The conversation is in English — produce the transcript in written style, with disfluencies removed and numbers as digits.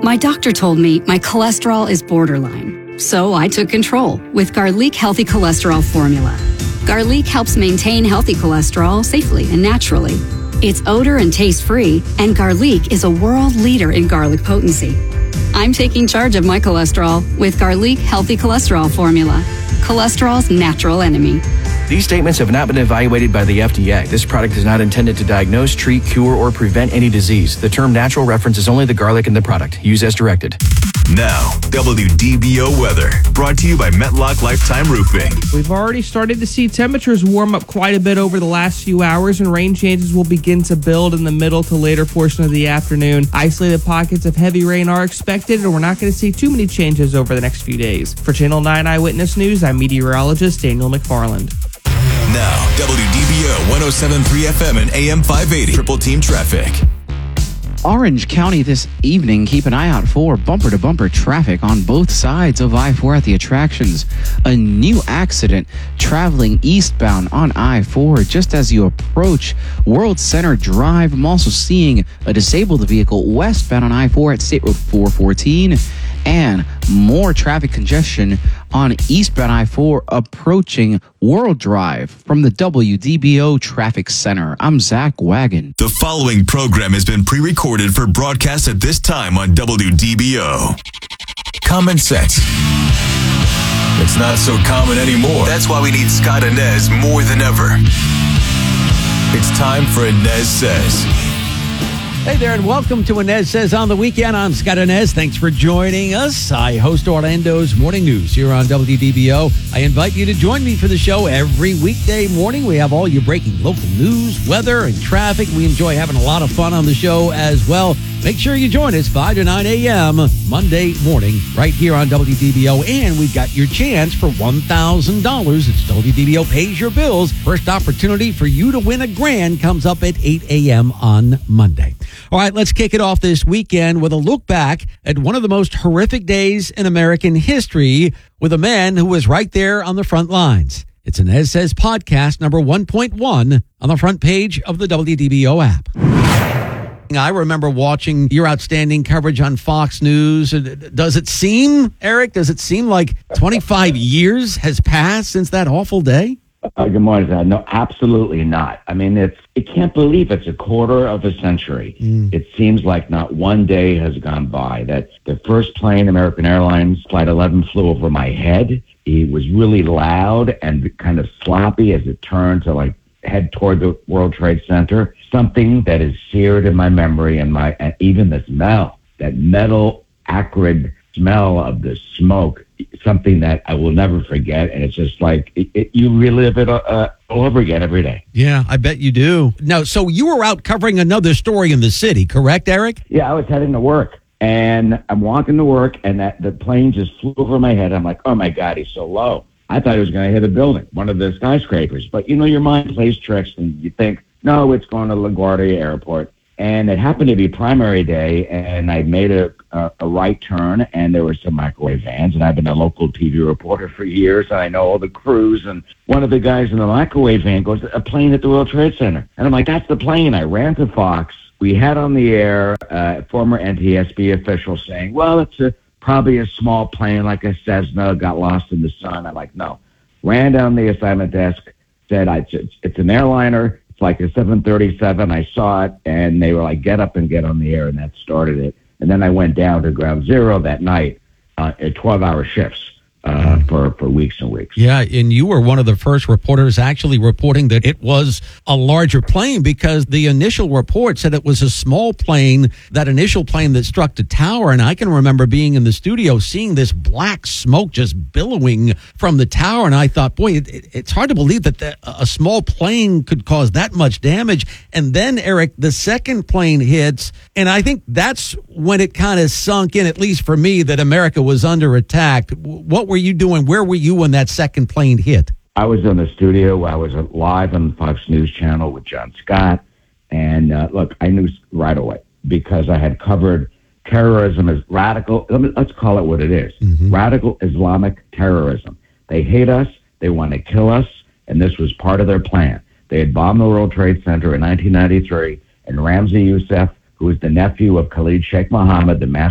My doctor told me my cholesterol is borderline, so I took control with Garlic Healthy Cholesterol Formula. Garlic helps maintain healthy cholesterol safely and naturally. It's odor and taste-free, and Garlic is a world leader in garlic potency. I'm taking charge of my cholesterol with Garlic Healthy Cholesterol Formula, cholesterol's natural enemy. These statements have not been evaluated by the FDA. This product is not intended to diagnose, treat, cure, or prevent any disease. The term natural references only the garlic in the product. Use as directed. Now, WDBO weather, brought to you by Metlock Lifetime Roofing. We've already started to see temperatures warm up quite a bit over the last few hours, and rain changes will begin to build in the middle to later portion of the afternoon. Isolated pockets of heavy rain are expected, and we're not going to see too many changes over the next few days. For Channel 9 Eyewitness News, I'm meteorologist Daniel McFarland. Now, WDBO 107.3 FM and AM 580. Triple Team Traffic. Orange County this evening. Keep an eye out for bumper-to-bumper traffic on both sides of I-4 at the attractions. A new accident traveling eastbound on I-4 just as you approach World Center Drive. I'm also seeing a disabled vehicle westbound on I-4 at State Road 414. And more traffic congestion on eastbound I-4 approaching World Drive from the WDBO Traffic Center. I'm Zach Wagon. The following program has been pre-recorded for broadcast at this time on WDBO. Common sense. It's not so common anymore. That's why we need Scott Inez more than ever. It's time for Inez Says. Hey there, and welcome to Inez Says on the Weekend. I'm Scott Inez. Thanks for joining us. I host Orlando's Morning News here on WDBO. I invite you to join me for the show every weekday morning. We have all your breaking local news, weather, and traffic. We enjoy having a lot of fun on the show as well. Make sure you join us 5 to 9 a.m. Monday morning right here on WDBO. And we've got your chance for $1,000. It's WDBO Pays Your Bills. First opportunity for you to win $1,000 comes up at 8 a.m. on Monday. All right, let's kick it off this weekend with a look back at one of the most horrific days in American history with a man who was right there on the front lines. It's Inez Says podcast number 1.1 on the front page of the WDBO app. I remember watching your outstanding coverage on Fox News. Does it seem, Eric, like 25 years has passed since that awful day? Good morning, Zach. No, absolutely not. I mean, it can't believe it's a quarter of a century. It seems like not one day has gone by. That the first plane, American Airlines Flight 11, flew over my head. It was really loud and kind of sloppy as it turned to head toward the World Trade Center. Something that is seared in my memory and even the smell, that metal, acrid smell of the smoke, something that I will never forget. And it's just like you relive it all over again every day. Yeah, I bet you do. Now, so you were out covering another story in the city, correct, Eric? Yeah, I was heading to work. And I'm walking to work, and the plane just flew over my head. I'm like, oh, my God, he's so low. I thought he was going to hit a building, one of the skyscrapers. But, your mind plays tricks, and you think, no, it's going to LaGuardia Airport. And it happened to be primary day, and I made a right turn, and there were some microwave vans. And I've been a local TV reporter for years, and I know all the crews. And one of the guys in the microwave van goes, a plane at the World Trade Center. And I'm like, that's the plane. I ran to Fox. We had on the air a former NTSB official saying, well, it's probably a small plane like a Cessna, got lost in the sun. I'm like, no. Ran down the assignment desk, said, it's an airliner. It's like a 737. I saw it, and they were like, get up and get on the air, and that started it. And then I went down to Ground Zero that night at 12-hour shifts. For weeks and weeks. Yeah, and you were one of the first reporters actually reporting that it was a larger plane, because the initial report said it was a small plane, that initial plane that struck the tower. And I can remember being in the studio seeing this black smoke just billowing from the tower. And I thought, boy, it's hard to believe that a small plane could cause that much damage. And then, Eric, the second plane hits. And I think that's when it kind of sunk in, at least for me, that America was under attack. What were you doing? Where were you when that second plane hit? I was in the studio. I was live on the Fox News Channel with John Scott. And look, I knew right away, because I had covered terrorism as radical. Let's call it what it is. Radical Islamic terrorism. They hate us. They want to kill us. And this was part of their plan. They had bombed the World Trade Center in 1993. And Ramzi Youssef, who was the nephew of Khalid Sheikh Mohammed, the master